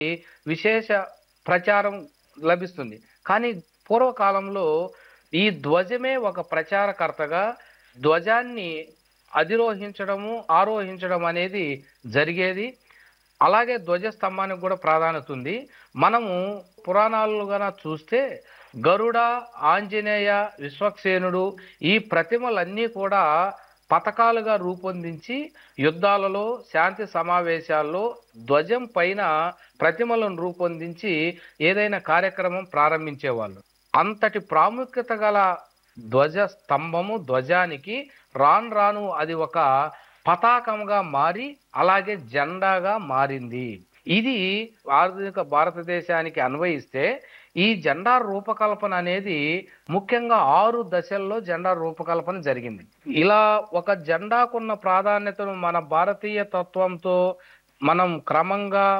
విశేష ప్రచారం లభిస్తుంది. కానీ పూర్వకాలంలో ఈ ధ్వజమే ఒక ప్రచారకర్తగా ధ్వజాన్ని అధిరోహించడము, ఆరోహించడం అనేది జరిగేది. అలాగే ధ్వజస్తంభానికి కూడా ప్రాధాన్యత ఉంది. మనము పురాణాల్లో గన చూస్తే గరుడ, ఆంజనేయ, విశ్వక్సేనుడు ఈ ప్రతిమలన్నీ కూడా పతకాలుగా రూపొందించి యుద్ధాలలో, శాంతి సమావేశాల్లో ధ్వజం పైన ప్రతిమలను రూపొందించి ఏదైనా కార్యక్రమం ప్రారంభించేవాళ్ళు. అంతటి ప్రాముఖ్యత గల ధ్వజ స్తంభము, ధ్వజానికి రాను రాను అది ఒక పతాకంగా మారి అలాగే జెండాగా మారింది. ఇది ఆధునిక భారతదేశానికి అన్వయిస్తే ఈ జెండా రూపకల్పన అనేది ముఖ్యంగా 6 దశల్లో జెండా రూపకల్పన జరిగింది. ఇలా ఒక జెండాకున్న ప్రాధాన్యతను మన భారతీయ తత్వంతో మనం క్రమంగా